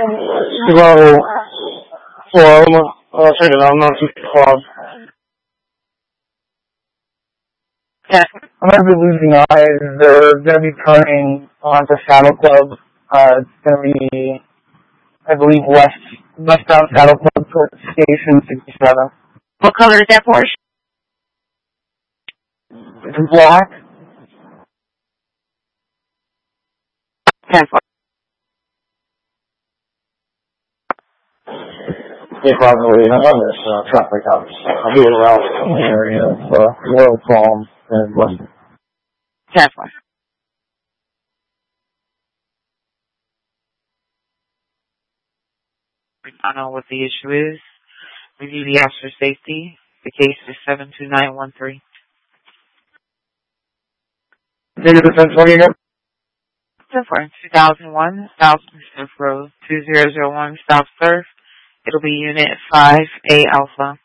Chicago, Florida. I'll check it out. I'm not too far. Yeah. I'm going to be losing eyes. They're going to be turning onto Saddle Club. It's going to be, I believe, westbound Saddle Club towards Station 67. What color is that Porsche? It's black. 10-4. Yeah, probably. I'm on this traffic house. I'll be around the area of Royal Palm and Western. 10-4. I don't know what the issue is. Review the apps for safety. The case is 72913. Maybe the 1020 again? 10-4. 2001 South Smith Road, 2001 South Surf. It'll be Unit 5A Alpha.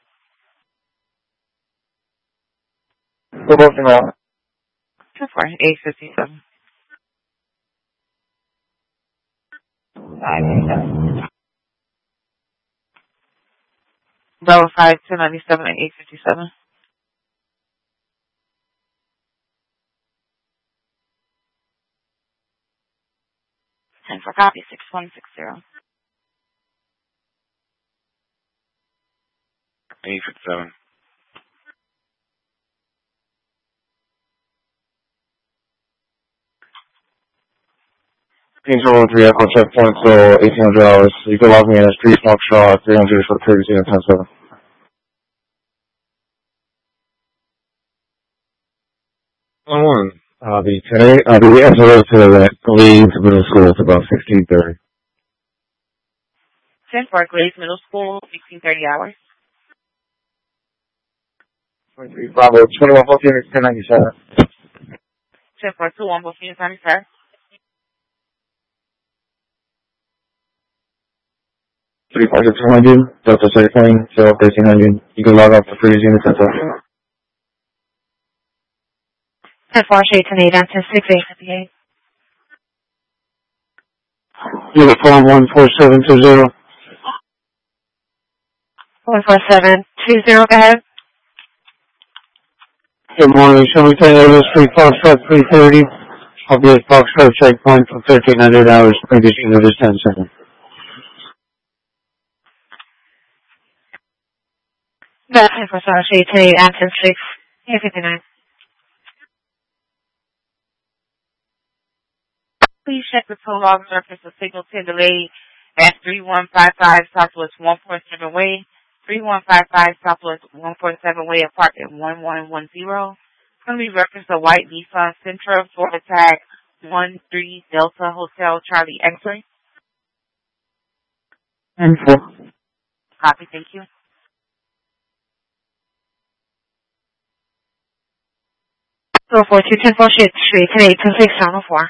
We're both in route. 10-4. 857. Bravo 5, 297 and 857. And for copy 6160. 857. Control 3 Echo checkpoint, so $1,800. You can log me in as Street Smoke Shaw 300 for 30 and 10-7. 1-1. The SOS to the Glades Middle School is about 16:30. 10-4. Glades Middle School, 1630 hours. 23 Bravo, 21 Both units, 1097. 10-4. 21 both units, 97. 35200, Delta Cycling, so 1300. You can log off the previous units at 10-4. Shade 10-8, Anton 6858. Unit 14720. 14720, go ahead. Good morning, show me 10 Avenue Street, Foxtrot 330. I'll be at Foxtrot checkpoint for 1300 hours, previous unit is 10-7. That's 10-4, Shade 10-8, Anton 6859. Please check the toll log surface of signal 10 delay at 3155 Southwest 147 Way, 3155 Southwest 147 Way, apartment 1110. It's going to be reference to white Nissan Sentra, Florida tag 13 Delta Hotel Charlie X-ray. 10-4. Copy, thank you. So 4210 Street 10-8, 10-6, Channel 4.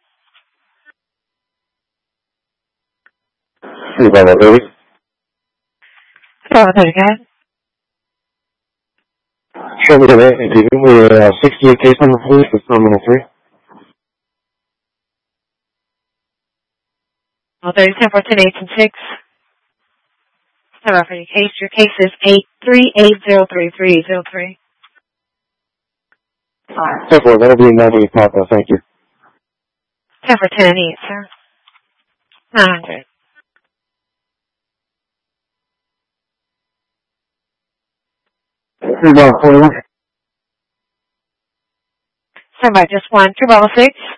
3 Bravo 30. Bravo 30, go ahead. Show me the way, if you give me 68 case number, please, for terminal 3. Well, 30, 10-4, 10-8, 10-6. Sorry for your case. Your case is 838033303. 10-4, that'll be 98 Papa, thank you. 10-4, 10-8, sir. 900. Bravo 41. Stand by just 1, 2 Bravo 6.